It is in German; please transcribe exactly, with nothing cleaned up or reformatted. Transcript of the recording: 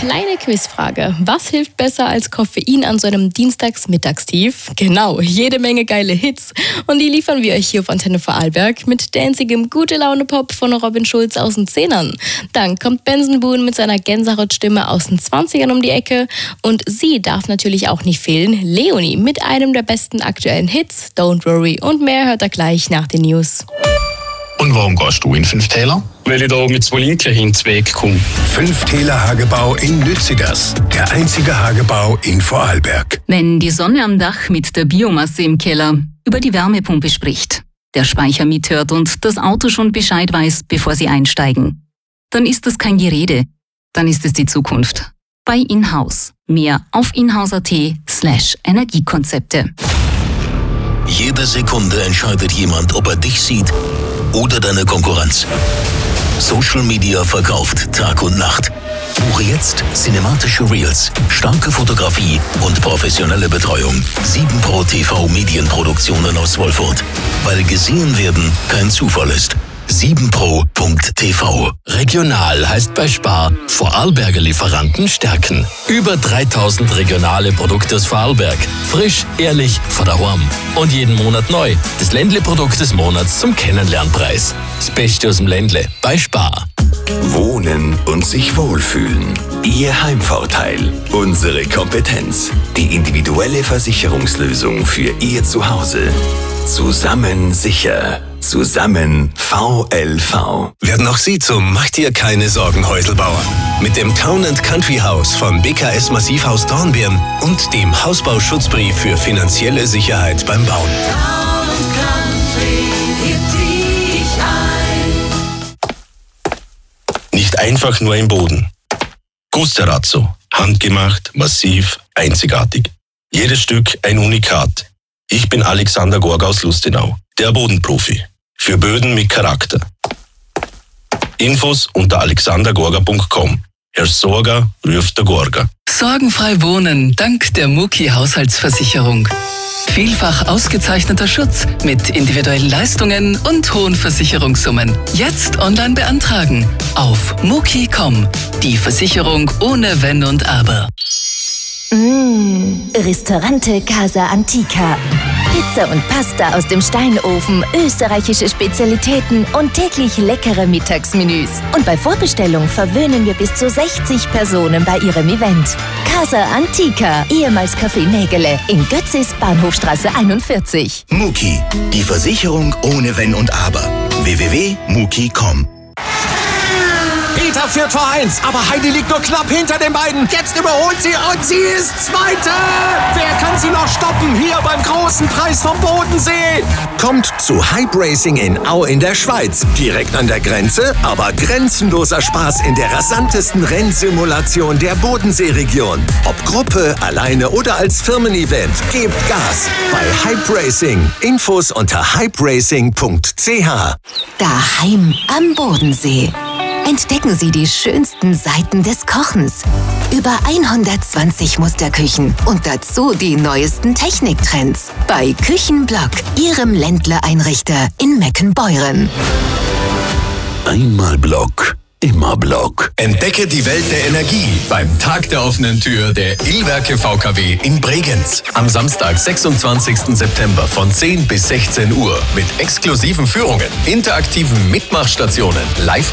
kleine Quizfrage. Was hilft besser als Koffein an so einem Dienstags-Mittagstief? Genau, jede Menge geile Hits. Und die liefern wir euch hier auf Antenne Vorarlberg mit danzigem Gute-Laune-Pop von Robin Schulz aus den Zehnern. Dann kommt Benson Boone mit seiner Gänsehautstimme aus den Zwanzigern um die Ecke. Und sie darf natürlich auch nicht fehlen. Leonie mit einem der besten aktuellen Hits, Don't Worry. Und mehr hört er gleich nach den News. Und warum gehst du in Fünftäler? Weil ich da mit zwei Linken hinzuweg komme. Fünftäler Hagebau in Lützigers. Der einzige Hagebau in Vorarlberg. Wenn die Sonne am Dach mit der Biomasse im Keller über die Wärmepumpe spricht, der Speicher mithört und das Auto schon Bescheid weiß, bevor Sie einsteigen, dann ist das kein Gerede. Dann ist es die Zukunft. Bei Inhouse. Mehr auf inhouse.at slash Energiekonzepte. Jede Sekunde entscheidet jemand, ob er dich sieht oder deine Konkurrenz. Social Media verkauft Tag und Nacht. Buche jetzt cinematische Reels, starke Fotografie und professionelle Betreuung. sieben Pro T V Medienproduktionen aus Wolfurt. Weil gesehen werden kein Zufall ist. sieben pro punkt t v. Regional heißt bei Spar Vorarlberger Lieferanten stärken. Über dreitausend regionale Produkte aus Vorarlberg. Frisch, ehrlich, von daheim. Und jeden Monat neu. Das Ländle-Produkt des Monats zum Kennenlernpreis. Das Beste aus dem Ländle bei Spar. Wohnen und sich wohlfühlen. Ihr Heimvorteil. Unsere Kompetenz. Die individuelle Versicherungslösung für Ihr Zuhause. Zusammen sicher. Zusammen V L V. Werden auch Sie zum Mach dir keine Sorgen Häuselbauer. Mit dem Town and Country Haus von B K S Massivhaus Dornbirn und dem Hausbauschutzbrief für finanzielle Sicherheit beim Bauen. Town and Country, hier zieh ich ein. Nicht einfach nur im Boden. Gusterazzo. Handgemacht, massiv, einzigartig. Jedes Stück ein Unikat. Ich bin Alexander Gorga aus Lustenau, der Bodenprofi. Für Böden mit Charakter. Infos unter alexander gorga punkt com. Herr Sorger ruft der Gorga. Sorgenfrei wohnen dank der Muki Haushaltsversicherung. Vielfach ausgezeichneter Schutz mit individuellen Leistungen und hohen Versicherungssummen. Jetzt online beantragen auf muki punkt com. Die Versicherung ohne Wenn und Aber. Mmh, Ristorante Casa Antica. Pizza und Pasta aus dem Steinofen, österreichische Spezialitäten und täglich leckere Mittagsmenüs. Und bei Vorbestellung verwöhnen wir bis zu sechzig Personen bei Ihrem Event. Casa Antica, ehemals Café Nägele, in Götzis, Bahnhofstraße einundvierzig. Muki, die Versicherung ohne Wenn und Aber. w w w punkt muki punkt com. Peter führt vor eins, aber Heidi liegt nur knapp hinter den beiden. Jetzt überholt sie und sie ist Zweite. Wer kann sie noch stoppen? Hier beim großen Preis vom Bodensee. Kommt zu Hype Racing in Au in der Schweiz. Direkt an der Grenze, aber grenzenloser Spaß in der rasantesten Rennsimulation der Bodenseeregion. Ob Gruppe, alleine oder als Firmen-Event. Gebt Gas bei Hype Racing. Infos unter hype racing punkt c h. Daheim am Bodensee. Entdecken Sie die schönsten Seiten des Kochens. Über hundertzwanzig Musterküchen und dazu die neuesten Techniktrends. Bei Küchenblock, Ihrem Ländler-Einrichter in Meckenbeuren. Einmal Block. Immer Block. Entdecke die Welt der Energie beim Tag der offenen Tür der Illwerke V K W in Bregenz. Am Samstag, sechsundzwanzigsten September von zehn bis sechzehn Uhr mit exklusiven Führungen, interaktiven Mitmachstationen, live